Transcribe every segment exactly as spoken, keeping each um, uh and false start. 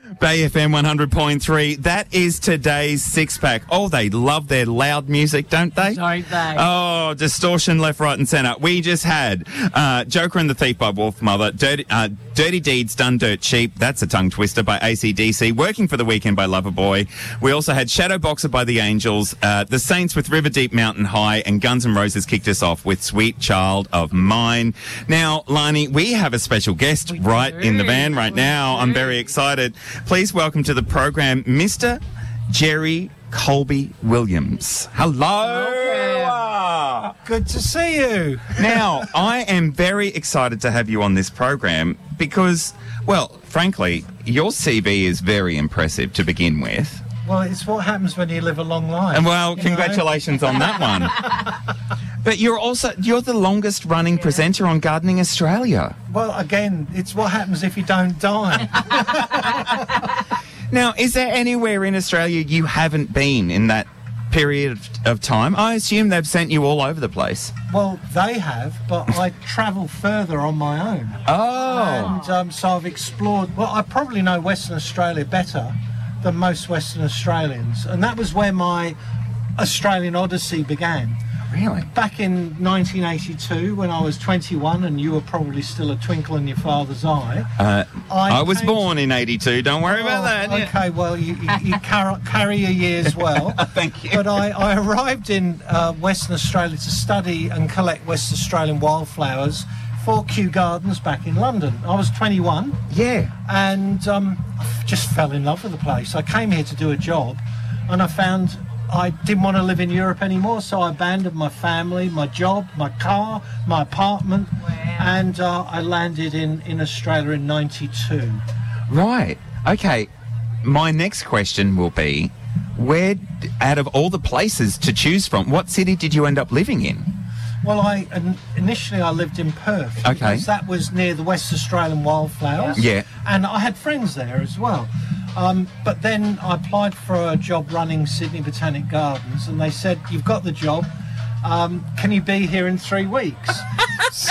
Bay F M one hundred point three. That is today's Six Pack. Oh, they love their loud music, don't they? Don't they? Oh, distortion left, right and centre. We just had uh, Joker and the Thief by Wolf Mother, Dirty, uh, Dirty Deeds Done Dirt Cheap, that's a tongue twister, by A C D C, Working for the Weekend by Loverboy. We also had Shadow Boxer by The Angels, uh, The Saints with River Deep Mountain High, and Guns N' Roses kicked us off with Sweet Child of Mine. Now, Lani, we have a special guest We right do. in the van right We now. do. I'm very excited. Please welcome to the program, Mister Jerry Colby Williams. Hello. Good to see you. Now, I am very excited to have you on this program because, well, frankly, your C V is very impressive to begin with. Well, it's what happens when you live a long life. And well, you congratulations on that one. But you're also, you're the longest running Yeah. presenter on Gardening Australia. know? Well, again, it's what happens if you don't die. Now, is there anywhere in Australia you haven't been in that period of, of time? I assume they've sent you all over the place. Well, they have, but I travel further on my own. Oh. And um, so I've explored, well, I probably know Western Australia better than most Western Australians. And that was where my Australian odyssey began. Really? Back in nineteen eighty-two, when I was twenty-one and you were probably still a twinkle in your father's eye. Uh, I, I was came born in eighty-two. Don't worry about Oh, that. Yeah. Okay, well, you, you, you car- carry your years well. Thank you. But I, I arrived in uh, Western Australia to study and collect West Australian wildflowers for Kew Gardens back in London. I was twenty-one Yeah. and um, I just fell in love with the place. I came here to do a job and I found I didn't want to live in Europe anymore, so I abandoned my family, my job, my car, my apartment, Wow. and uh, I landed in, in Australia in ninety-two. Right. Okay. My next question will be, where, out of all the places to choose from, what city did you end up living in? Well, I in- initially I lived in Perth. Okay. Because that was near the West Australian wildflowers. Yeah. And I had friends there as well. Um, but then I applied for a job running Sydney Botanic Gardens, and they said, "You've got the job. Um, can you be here in three weeks?" So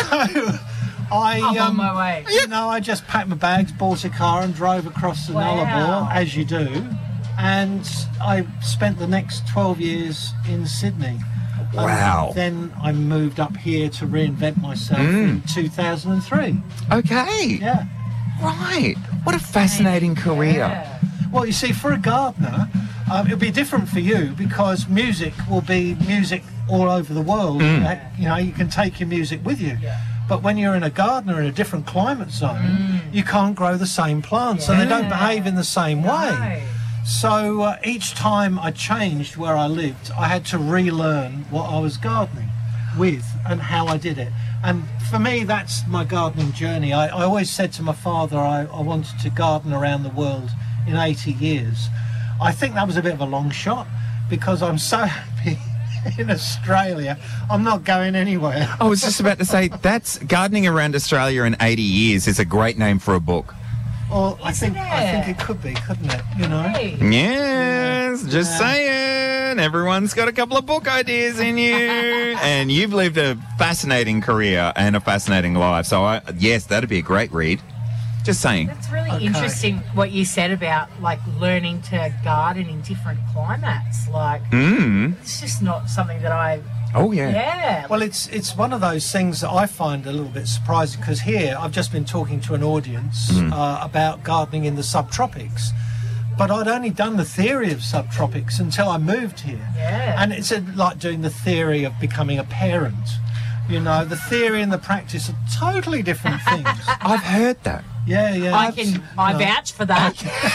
I, I'm on um, my way. you know, I just packed my bags, bought a car, and drove across the Wow. Nullarbor, as you do. And I spent the next twelve years in Sydney. Um, Wow. then I moved up here to reinvent myself in two thousand three. Okay. Yeah. Right. What a fascinating career. Yeah. Well, you see, for a gardener, um, it'll be different for you because music will be music all over the world. Uh, you know, you can take your music with you. But when you're in a gardener in a different climate zone, you can't grow the same plants and they don't Yeah. behave in the same way. Right. So uh, each time I changed where I lived, I had to relearn what I was gardening with and how I did it. And for me, that's my gardening journey. I, I always said to my father I, I wanted to garden around the world in eighty years. I think that was a bit of a long shot because I'm so happy in Australia. I'm not going anywhere. I was just about to say, that's Gardening Around Australia in eighty years is a great name for a book. Well, I Isn't think I think it? it could be, couldn't it? You know. Hey. Yes, just Yeah. saying. Everyone's got a couple of book ideas in you. And you've lived a fascinating career and a fascinating life. So, I, yes, that'd be a great read. Just saying. That's really Okay. interesting what you said about like learning to garden in different climates. Like Mm. it's just not something that I. Oh, yeah. Yeah. Well, it's it's one of those things that I find a little bit surprising because here I've just been talking to an audience uh, about gardening in the subtropics, but I'd only done the theory of subtropics until I moved here. Yeah. And it's a, like doing the theory of becoming a parent. You know, the theory and the practice are totally different things. I've heard that. Yeah, yeah. I can. I No. vouch for that.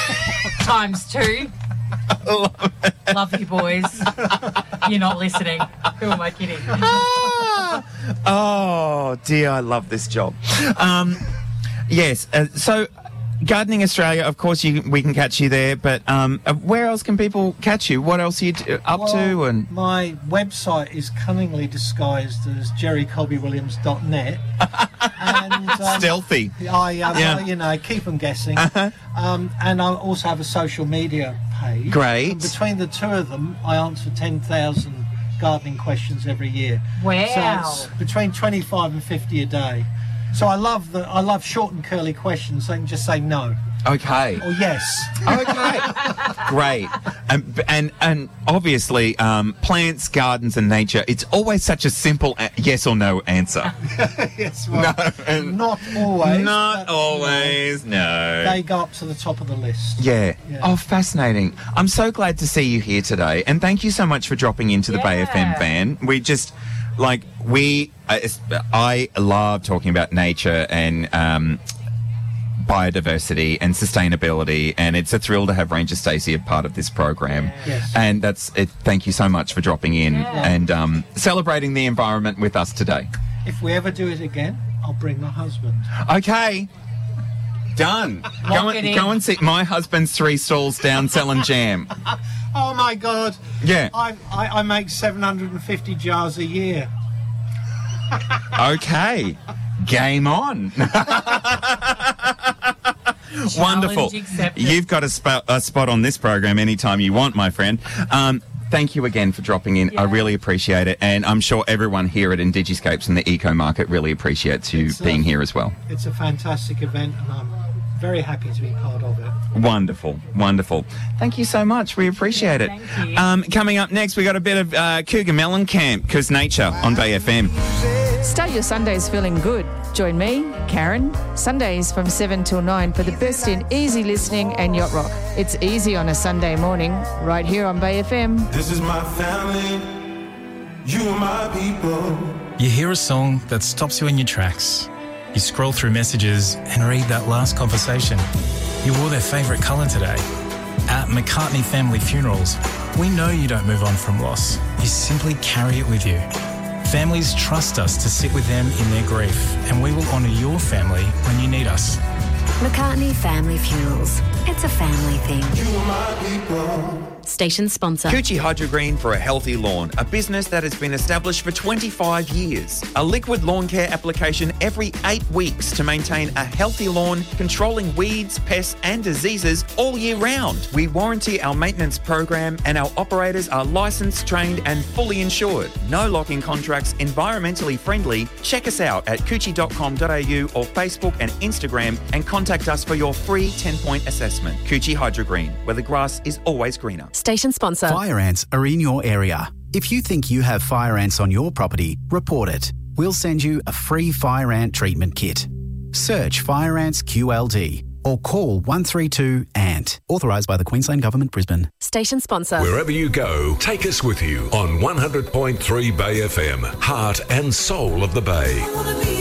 Times two. Love you, boys. You're not listening. Who am I kidding? Oh, dear, I love this job. Um, yes, uh, so Gardening Australia, of course, you, we can catch you there, but um, uh, where else can people catch you? What else are you t- up to? Well, And my website is cunningly disguised as jerry colby williams dot net. and um, Stealthy. I, um, Yeah. you know, keep them guessing. Uh-huh. Um, and I also have a social media page. Great. And between the two of them, I answer ten thousand gardening questions every year. Wow. So it's between twenty-five and fifty a day. So I love the I love short and curly questions. So I can just say no. Okay. Or yes. Okay. Great. And, and and obviously, um, plants, gardens and nature, it's always such a simple a- yes or no answer. Yes, well, No, and- not always. Not but, always, no. They go up to the top of the list. Yeah. Yeah. Oh, fascinating. I'm so glad to see you here today. And thank you so much for dropping into the Bay F M Yeah. van. We just, like, we, I, I love talking about nature and um, biodiversity and sustainability. And it's a thrill to have Ranger Stacey a part of this program. Yes. And that's it. Thank you so much for dropping in Yeah. and um, celebrating the environment with us today. If we ever do it again, I'll bring my husband. Okay. Done. Go Lock it and, in. go and see my husband's three stalls down selling jam. Oh my God! Yeah. I I, I make seven hundred fifty jars a year. Okay. Game on. Wonderful. Challenge accepted. You've got a, sp- a spot on this program anytime you want, my friend. Um, thank you again for dropping in. I Yeah. really appreciate it. And I'm sure everyone here at Indigiscapes and the Eco Market really appreciates you It's, uh, being here as well. It's a fantastic event, and I'm very happy to be part of it. Wonderful, wonderful. Thank you so much. We appreciate it. Thank you. Um, coming up next, we got a bit of uh, Cougar Mellencamp, 'cause nature on Bay F M. Start your Sundays feeling good. Join me, Karen, Sundays from seven till nine for the best in easy listening and yacht rock. It's easy on a Sunday morning, right here on Bay F M. This is my family, you are my people. You hear a song that stops you in your tracks. You scroll through messages and read that last conversation. You wore their favourite colour today. At McCartney Family Funerals, we know you don't move on from loss. You simply carry it with you. Families trust us to sit with them in their grief, and we will honour your family when you need us. McCartney Family Funerals. It's a family thing. You are my people. Station sponsor. Coochie Hydro Green for a healthy lawn, a business that has been established for twenty-five years. A liquid lawn care application every eight weeks to maintain a healthy lawn, controlling weeds, pests and diseases all year round. We warranty our maintenance program and our operators are licensed, trained and fully insured. No lock-in contracts, environmentally friendly. Check us out at coochie dot com dot a u or Facebook and Instagram and contact us for your free ten-point assessment. Coochie Hydro Green, where the grass is always greener. Station sponsor. Fire ants are in your area. If you think you have fire ants on your property, report it. We'll send you a free fire ant treatment kit. Search Fire Ants Q L D or call one three two A N T. Authorised by the Queensland Government, Brisbane. Station sponsor. Wherever you go, take us with you on one hundred point three Bay F M, heart and soul of the Bay.